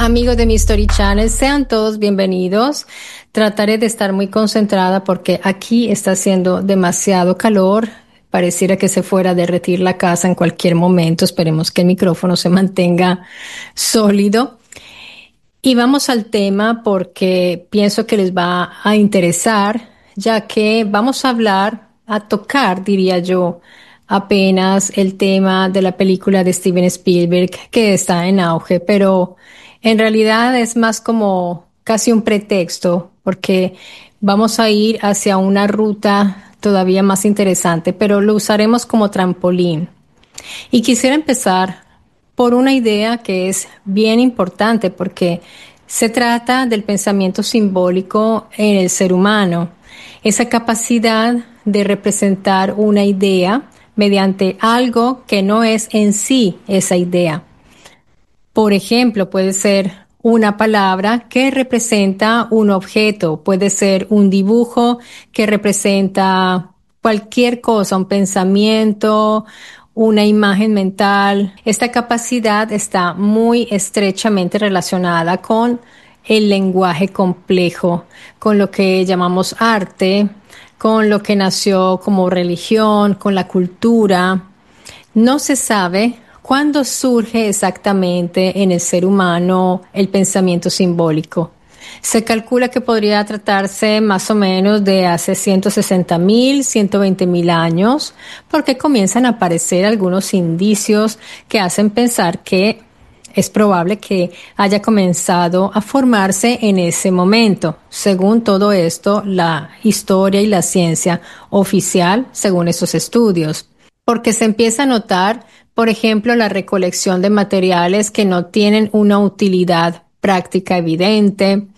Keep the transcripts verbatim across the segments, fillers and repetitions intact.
Amigos de mi Story Channel, sean todos bienvenidos. Trataré de estar muy concentrada porque aquí está haciendo demasiado calor. Pareciera que se fuera a derretir la casa en cualquier momento. Esperemos que el micrófono se mantenga sólido. Y vamos al tema porque pienso que les va a interesar, ya que vamos a hablar, a tocar, diría yo, apenas el tema de la película de Steven Spielberg que está en auge, pero en realidad es más como casi un pretexto porque vamos a ir hacia una ruta todavía más interesante, pero lo usaremos como trampolín. Y quisiera empezar por una idea que es bien importante porque se trata del pensamiento simbólico en el ser humano, esa capacidad de representar una idea mediante algo que no es en sí esa idea. Por ejemplo, puede ser una palabra que representa un objeto, puede ser un dibujo que representa cualquier cosa, un pensamiento, una imagen mental. Esta capacidad está muy estrechamente relacionada con el lenguaje complejo, con lo que llamamos arte, con lo que nació como religión, con la cultura. No se sabe cuándo surge exactamente en el ser humano el pensamiento simbólico. Se calcula que podría tratarse más o menos de hace ciento sesenta mil, ciento veinte mil años, porque comienzan a aparecer algunos indicios que hacen pensar que es probable que haya comenzado a formarse en ese momento. Según todo esto, la historia y la ciencia oficial, según estos estudios. Porque se empieza a notar, por ejemplo, la recolección de materiales que no tienen una utilidad práctica evidente.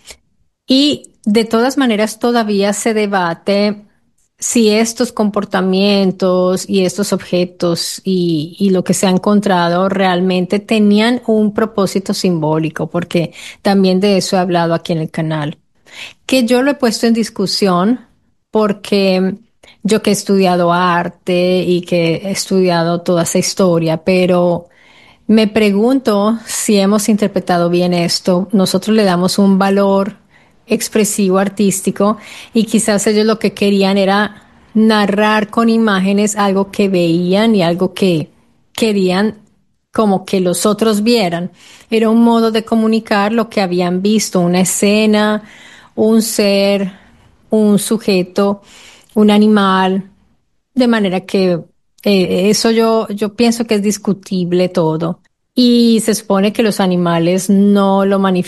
Y de todas maneras todavía se debate si estos comportamientos y estos objetos y, y lo que se ha encontrado realmente tenían un propósito simbólico, porque también de eso he hablado aquí en el canal. Que yo lo he puesto en discusión porque yo que he estudiado arte y que he estudiado toda esa historia, pero me pregunto si hemos interpretado bien esto. Nosotros le damos un valor expresivo artístico y quizás ellos lo que querían era narrar con imágenes algo que veían y algo que querían como que los otros vieran. Era un modo de comunicar lo que habían visto, una escena, un ser, un sujeto, un animal, de manera que eh, eso yo, yo pienso que es discutible todo. Y se supone que los animales no lo manifiestan